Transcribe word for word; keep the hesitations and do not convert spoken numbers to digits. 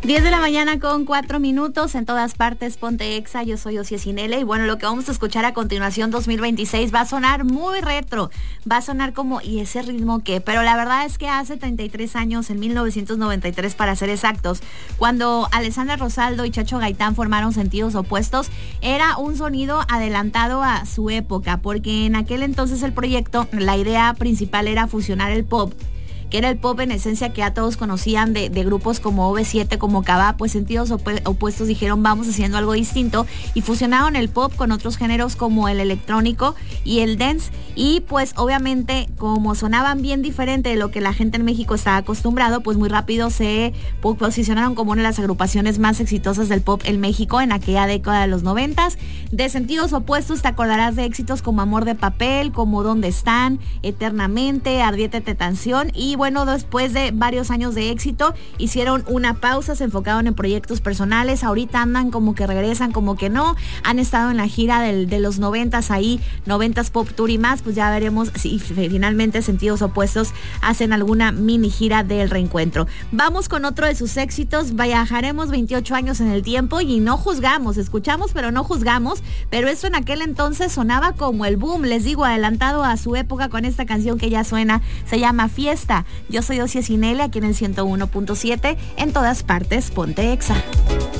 diez de la mañana con cuatro minutos, en todas partes, ponte Exa, yo soy Ossie Cinele, y bueno, lo que vamos a escuchar a continuación, dos mil veintiséis, va a sonar muy retro, va a sonar como, ¿y ese ritmo qué? Pero la verdad es que hace treinta y tres años, en mil novecientos noventa y tres para ser exactos, cuando Alessandra Rosaldo y Chacho Gaitán formaron Sentidos Opuestos, era un sonido adelantado a su época, porque en aquel entonces el proyecto, la idea principal era fusionar el pop, que era el pop en esencia que ya todos conocían de, de grupos como O V siete, como Cabá. Pues Sentidos Op- Opuestos dijeron, vamos haciendo algo distinto, y fusionaron el pop con otros géneros como el electrónico y el dance, y pues obviamente como sonaban bien diferente de lo que la gente en México estaba acostumbrado, pues muy rápido se posicionaron como una de las agrupaciones más exitosas del pop en México en aquella década de los noventas. De Sentidos Opuestos te acordarás de éxitos como Amor de Papel, como ¿Dónde están?, Eternamente, Ardiétete Canción, y bueno, después de varios años de éxito, hicieron una pausa, se enfocaron en proyectos personales. Ahorita andan como que regresan, como que no. Han estado en la gira del, de los noventas ahí, noventas Pop Tour y más. Pues ya veremos si finalmente Sentidos Opuestos hacen alguna mini gira del reencuentro. Vamos con otro de sus éxitos. Viajaremos veintiocho años en el tiempo y no juzgamos, escuchamos pero no juzgamos. Pero esto en aquel entonces sonaba como el boom, les digo, adelantado a su época con esta canción que ya suena, se llama Fiesta. Yo soy Ossie Cinele, aquí en el ciento uno punto siete, en todas partes, ponte Exa.